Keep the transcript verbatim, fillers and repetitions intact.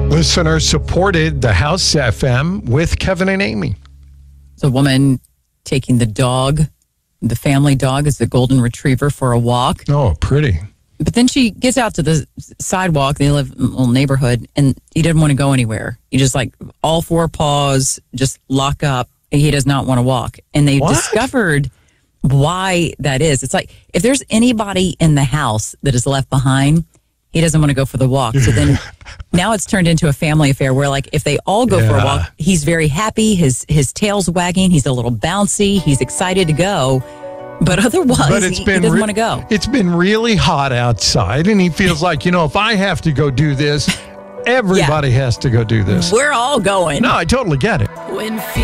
Listeners supported the House F M with Kevin and Amy. It's a woman taking the dog, the family dog is a golden retriever, for a walk. Oh, pretty. But then she gets out to the sidewalk. They live in a little neighborhood, and he didn't want to go anywhere. He just like all four paws, just lock up. And he does not want to walk. And they What? discovered why that is. It's like if there's anybody in the house that is left behind, he doesn't want to go for the walk. So then now it's turned into a family affair where like if they all go for a Yeah. walk, he's very happy. His his tail's wagging. He's a little bouncy. He's excited to go. But otherwise, But it's he, been he doesn't re- want to go. It's been really hot outside, and he feels like, you know, if I have to go do this, everybody has to go do this. We're all going. No, I totally get it. When fear